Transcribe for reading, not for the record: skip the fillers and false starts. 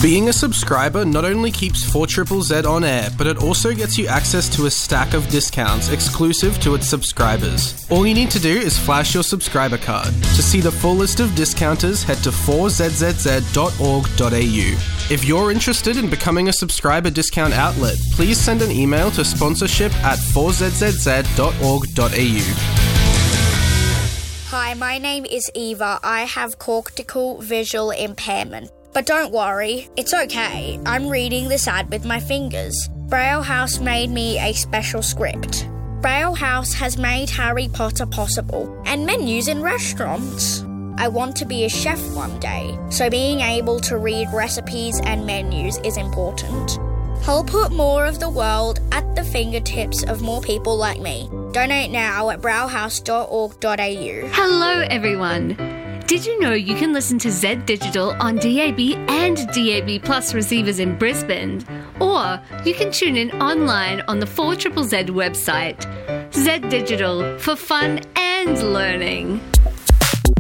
Being a subscriber not only keeps 4ZZZ on air, but it also gets you access to a stack of discounts exclusive to its subscribers. All you need to do is flash your subscriber card. To see the full list of discounters, head to 4zzz.org.au. If you're interested in becoming a subscriber discount outlet, please send an email to sponsorship@4zzz.org.au. Hi, my name is Eva. I have cortical visual impairment. But don't worry, it's okay. I'm reading this ad with my fingers. Braille House made me a special script. Braille House has made Harry Potter possible, and menus in restaurants. I want to be a chef one day, so being able to read recipes and menus is important. Help put more of the world at the fingertips of more people like me. Donate now at braillehouse.org.au. Hello everyone! Did you know you can listen to Z Digital on DAB and DAB Plus receivers in Brisbane? Or you can tune in online on the 4ZZZ website. Z Digital, for fun and learning.